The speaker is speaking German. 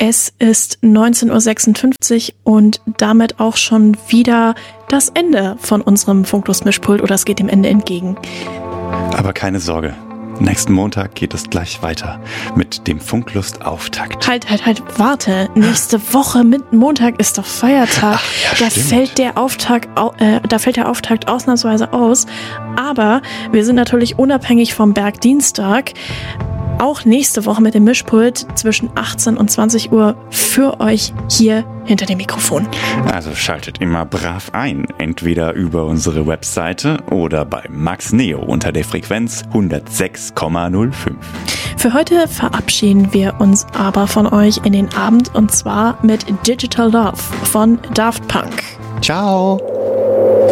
Es ist 19.56 Uhr und damit auch schon wieder das Ende von unserem Funklos-Mischpult oder es geht dem Ende entgegen. Aber keine Sorge. Nächsten Montag geht es gleich weiter mit dem Funklust-Auftakt. Halt, warte. Nächste Woche mit Montag ist doch Feiertag. Ach, ja, da fällt der Auftakt ausnahmsweise aus. Aber wir sind natürlich unabhängig vom Bergdienstag auch nächste Woche mit dem Mischpult zwischen 18 und 20 Uhr für euch hier hinter dem Mikrofon. Also schaltet immer brav ein, entweder über unsere Webseite oder bei Max Neo unter der Frequenz 106,05. Für heute verabschieden wir uns aber von euch in den Abend und zwar mit Digital Love von Daft Punk. Ciao!